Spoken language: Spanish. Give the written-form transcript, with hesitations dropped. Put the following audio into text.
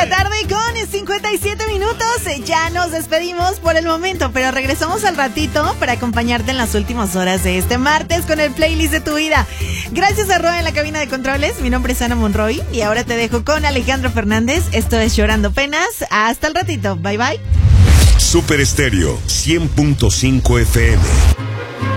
la tarde con 57 minutos. Ya nos despedimos por el momento, pero regresamos al ratito para acompañarte en las últimas horas de este martes con el playlist de tu vida. Gracias a Roa en la cabina de controles. Mi nombre es Ana Monroy y ahora te dejo con Alejandro Fernández. Esto es Llorando Penas. Hasta el ratito. Bye bye. Super Estéreo 100.5 FM.